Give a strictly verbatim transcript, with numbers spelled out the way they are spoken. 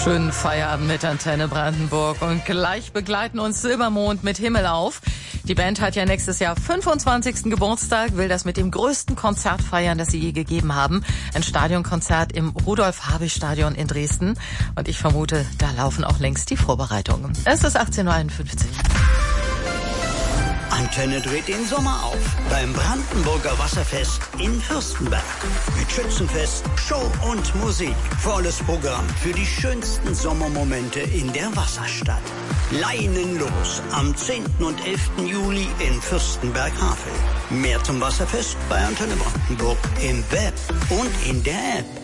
Schönen Feierabend mit Antenne Brandenburg und gleich begleiten uns Silbermond mit Himmel auf. Die Band hat ja nächstes Jahr fünfundzwanzigsten Geburtstag, will das mit dem größten Konzert feiern, das sie je gegeben haben. Ein Stadionkonzert im Rudolf-Habich-Stadion in Dresden. Und ich vermute, da laufen auch längst die Vorbereitungen. Es ist achtzehn Uhr einundfünfzig. Antenne dreht den Sommer auf beim Brandenburger Wasserfest in Fürstenberg. Mit Schützenfest, Show und Musik. Volles Programm für die schönsten Sommermomente in der Wasserstadt. Leinen los am zehnten und elften Juli in Fürstenberg-Havel. Mehr zum Wasserfest bei Antenne Brandenburg im Web und in der App.